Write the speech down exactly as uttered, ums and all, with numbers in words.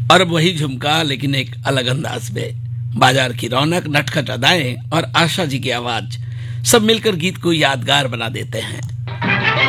और अब वही झुमका, लेकिन एक अलग अंदाज में। बाजार की रौनक, नटखट अदाएं और आशा जी की आवाज सब मिलकर गीत को यादगार बना देते हैं।